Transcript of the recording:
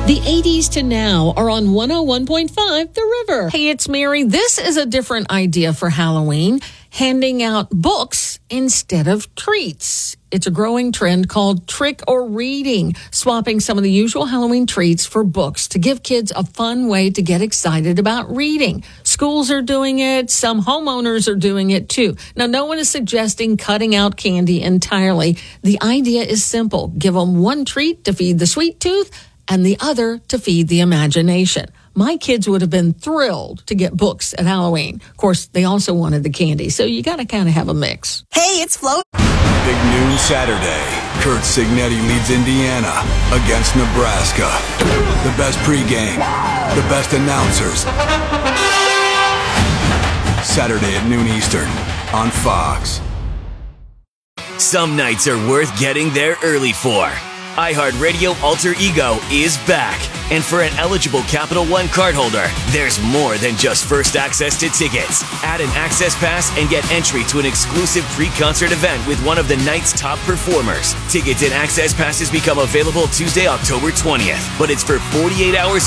The 80s to now are on 101.5 The River. Hey, it's Mary. This is a different idea for Halloween, handing out books instead of treats. It's a growing trend called trick or reading, swapping some of the usual Halloween treats for books to give kids a fun way to get excited about reading. Schools are doing it. Some homeowners are doing it too. Now, no one is suggesting cutting out candy entirely. The idea is simple. Give them one treat to feed the sweet tooth and the other to feed the imagination. My kids would have been thrilled to get books at Halloween. Of course, they also wanted the candy, so you got to kind of have a mix. Hey, it's Flo. Big noon Saturday. Kurt Signetti leads Indiana against Nebraska. The best pregame, the best announcers. Saturday at noon Eastern on Fox. Some nights are worth getting there early for. iHeartRadio Alter Ego is back. And for an eligible Capital One cardholder, there's more than just first access to tickets. Add an access pass and get entry to an exclusive pre-concert event with one of the night's top performers. Tickets and access passes become available Tuesday, October 20th, but it's for 48 hours